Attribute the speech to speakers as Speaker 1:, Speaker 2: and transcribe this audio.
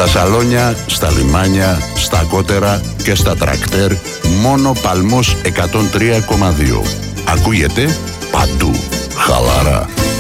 Speaker 1: Στα σαλόνια, στα λιμάνια, στα κότερα και στα τρακτέρ, μόνο Παλμός 103,2. Ακούγεται παντού. Χαλαρά.